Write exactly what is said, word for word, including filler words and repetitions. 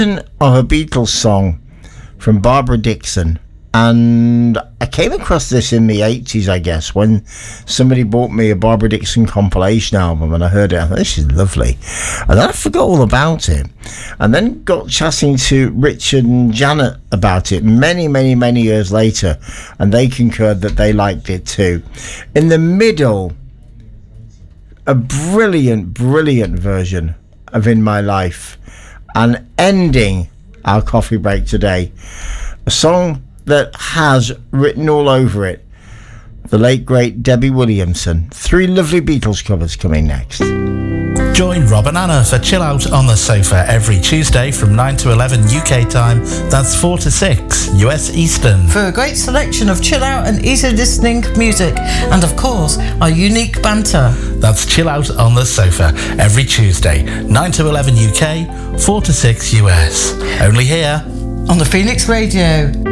Of a Beatles song from Barbara Dickson, and I came across this in the eighties, I guess, when somebody bought me a Barbara Dickson compilation album, and I heard it. I thought, this is lovely, and then I forgot all about it, and then got chatting to Richard and Janet about it many many many years later, and they concurred that they liked it too. In the middle, a brilliant brilliant version of In My Life, and ending our coffee break today, a song that has written all over it the late great Debbie Williamson. Three lovely Beatles covers coming next. Join Rob and Anna for Chill Out on the Sofa every Tuesday from nine to eleven U K time. That's four to six U S Eastern. For a great selection of chill out and easy listening music, and of course our unique banter. That's Chill Out on the Sofa every Tuesday, nine to eleven U K, four to six U S. Only here on the Phoenix Radio.